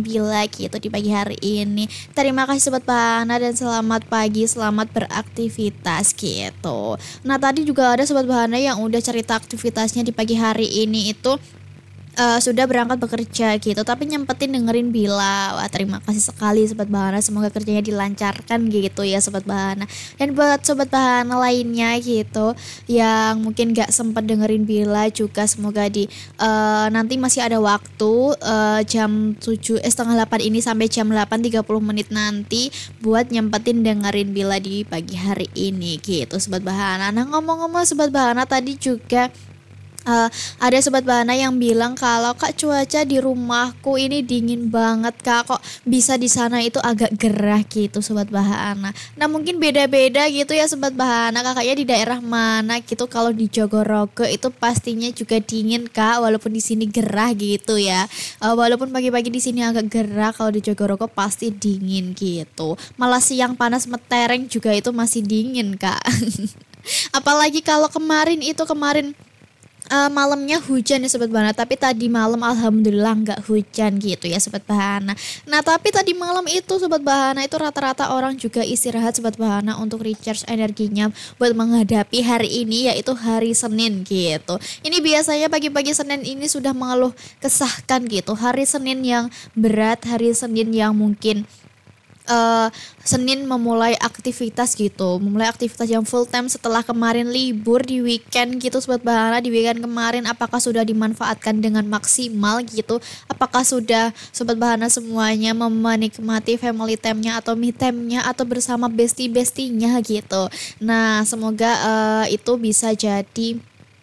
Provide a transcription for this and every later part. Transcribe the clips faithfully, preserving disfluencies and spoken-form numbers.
dengan Bila gitu di pagi hari ini. Terima kasih Sobat Bahana dan selamat pagi, selamat beraktivitas gitu. Nah tadi juga ada Sobat Bahana yang udah cerita aktivitasnya di pagi hari ini itu uh, sudah berangkat bekerja gitu tapi nyempetin dengerin Bila. Wah terima kasih sekali Sobat Bahana, semoga kerjanya dilancarkan gitu ya Sobat Bahana. Dan buat Sobat Bahana lainnya gitu yang mungkin gak sempet dengerin Bila juga, semoga di uh, nanti masih ada waktu uh, jam tujuh eh, setengah delapan ini sampai jam delapan tiga puluh menit nanti buat nyempetin dengerin Bila di pagi hari ini gitu Sobat Bahana. Nah ngomong-ngomong Sobat Bahana, tadi juga Uh, ada Sobat Bahana yang bilang kalau Kak cuaca di rumahku ini dingin banget Kak, kok bisa di sana itu agak gerah gitu Sobat Bahana. Nah mungkin beda-beda gitu ya Sobat Bahana, kakaknya di daerah mana gitu. Kalau di Jogorogo itu pastinya juga dingin Kak, walaupun di sini gerah gitu ya. Uh, walaupun pagi-pagi di sini agak gerah, kalau di Jogorogo pasti dingin gitu. Malah siang panas metereng juga itu masih dingin Kak. Apalagi kalau kemarin itu kemarin Uh, malamnya hujan ya Sobat Bahana, tapi tadi malam alhamdulillah nggak hujan gitu ya Sobat Bahana. Nah tapi tadi malam itu Sobat Bahana itu rata-rata orang juga istirahat Sobat Bahana untuk recharge energinya buat menghadapi hari ini, yaitu hari Senin gitu. Ini biasanya pagi-pagi Senin ini sudah mengeluh kesahkan gitu, hari Senin yang berat, hari Senin yang mungkin Uh, Senin memulai aktivitas gitu, memulai aktivitas yang full time setelah kemarin libur di weekend gitu Sobat Bahana. Di weekend kemarin apakah sudah dimanfaatkan dengan maksimal gitu, apakah sudah Sobat Bahana semuanya menikmati family time-nya atau me time-nya atau bersama bestie-bestinya gitu. Nah semoga uh, itu bisa jadi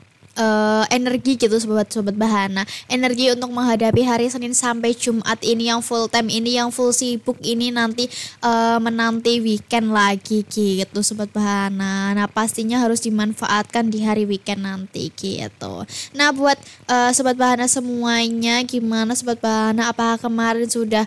Uh, energi gitu sobat-sobat Bahana, energi untuk menghadapi hari Senin sampai Jumat ini yang full time ini, yang full sibuk ini, nanti uh, menanti weekend lagi gitu Sobat Bahana. Nah pastinya harus dimanfaatkan di hari weekend nanti gitu. Nah buat uh, Sobat Bahana semuanya, gimana Sobat Bahana, apakah kemarin sudah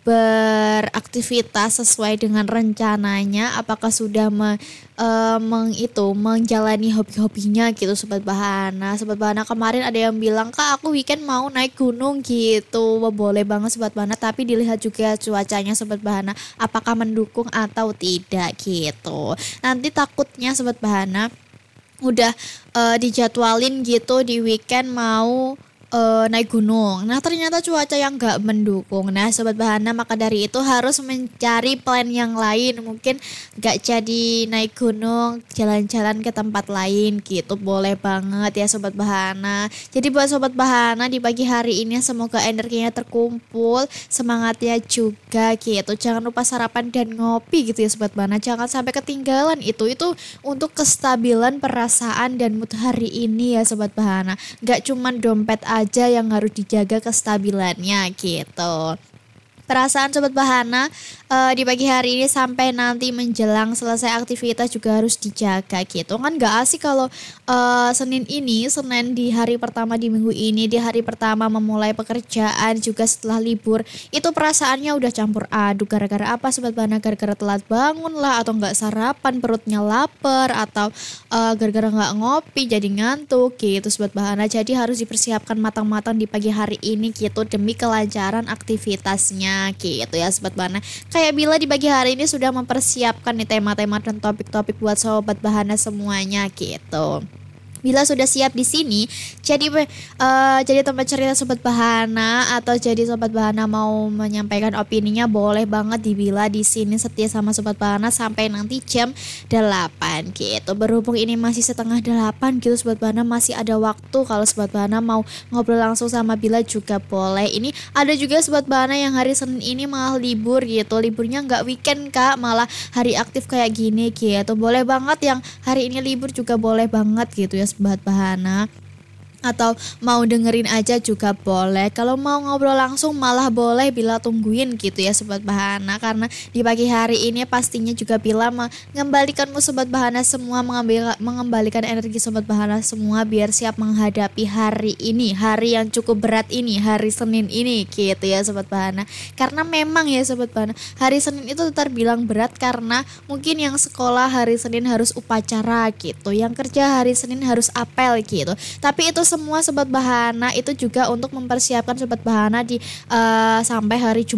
beraktivitas sesuai dengan rencananya, apakah sudah me, uh, meng itu menjalani hobi-hobinya gitu Sobat Bahana. Sobat Bahana kemarin ada yang bilang Kak aku weekend mau naik gunung gitu. Wah, boleh banget Sobat Bahana, tapi dilihat juga cuacanya Sobat Bahana apakah mendukung atau tidak gitu. Nanti takutnya Sobat Bahana udah uh, dijadwalin gitu di weekend mau Uh, naik gunung. Nah ternyata cuaca yang gak mendukung. Nah Sobat Bahana maka dari itu harus mencari plan yang lain. Mungkin gak jadi naik gunung, jalan-jalan ke tempat lain gitu. Boleh banget ya Sobat Bahana. Jadi buat Sobat Bahana di pagi hari ini semoga energinya terkumpul, semangatnya juga gitu. Jangan lupa sarapan dan ngopi gitu ya Sobat Bahana. Jangan sampai ketinggalan itu. Itu untuk kestabilan perasaan dan mood hari ini ya Sobat Bahana. Gak cuman dompet aja yang harus dijaga kestabilannya gitu. Perasaan Sobat Bahana uh, di pagi hari ini sampai nanti menjelang selesai aktivitas juga harus dijaga gitu. Kan gak asik kalau uh, Senin ini, Senin di hari pertama di minggu ini, di hari pertama memulai pekerjaan juga setelah libur, itu perasaannya udah campur aduk. Gara-gara apa Sobat Bahana? Gara-gara telat bangun lah, atau gak sarapan perutnya lapar, atau uh, gara-gara gak ngopi jadi ngantuk gitu Sobat Bahana. Jadi harus dipersiapkan matang-matang di pagi hari ini gitu demi kelancaran aktivitasnya gitu ya Sobat Bahana. Kayak Bila di pagi hari ini sudah mempersiapkan nih tema-tema dan topik-topik buat Sobat Bahana semuanya gitu. Bila sudah siap di sini, jadi uh, jadi tempat cerita Sobat Bahana atau jadi Sobat Bahana mau menyampaikan opininya, boleh banget di Bila di sini setia sama Sobat Bahana sampai nanti jam delapan gitu. Berhubung ini masih setengah delapan gitu Sobat Bahana, masih ada waktu. Kalau Sobat Bahana mau ngobrol langsung sama Bila juga boleh. Ini ada juga Sobat Bahana yang hari Senin ini malah libur gitu. Liburnya nggak weekend Kak, malah hari aktif kayak gini gitu. Boleh banget yang hari ini libur juga boleh banget gitu ya Sobat Bahana. Atau mau dengerin aja juga boleh. Kalau mau ngobrol langsung malah boleh Bila tungguin gitu ya Sobat Bahana. Karena di pagi hari ini pastinya juga Bila mengembalikanmu Sobat Bahana semua, mengambil, mengembalikan energi Sobat Bahana semua biar siap menghadapi hari ini, hari yang cukup berat ini, hari Senin ini gitu ya Sobat Bahana. Karena memang ya Sobat Bahana, hari Senin itu terbilang berat karena mungkin yang sekolah hari Senin harus upacara gitu, yang kerja hari Senin harus apel gitu. Tapi itu semua Sobat Bahana itu juga untuk mempersiapkan Sobat Bahana di uh, sampai hari Jumat